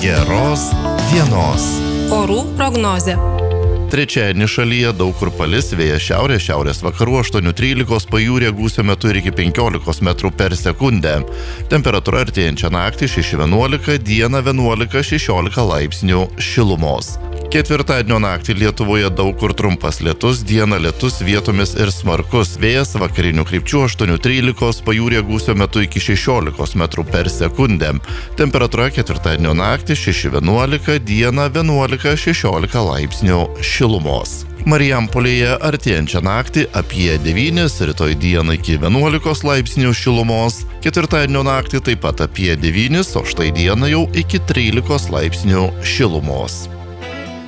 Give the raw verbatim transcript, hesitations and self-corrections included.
Geros dienos. Orų prognozė. Trečiadienį šalyje daug kur palis, vėjas šiaurės, šiaurės vakarų aštuoni trylika, pajūryje gūsių metu ir iki penkiolikos metrų per sekundę. Temperatūra artėjančią naktį šeši vienuolika, dieną vienuolika šešiolika laipsnių šilumos. Ketvirtadienio naktį Lietuvoje daug kur trumpas lietus, dieną lietus vietomis ir smarkus, vėjas vakarinių krypčių aštuoni trylika, pajūryje gūsių metu iki šešiolikos metrų per sekundę. Temperatūra ketvirtadienio naktį šeši vienuolika, dieną vienuolika šešiolika laipsnių šilumos. Marijampolėje artėjančią naktį apie devynis, rytoj dieną iki vienuolikos laipsnių šilumos, ketvirtadienio naktį taip pat apie devynis, o štai dieną jau iki trylikos laipsnių šilumos.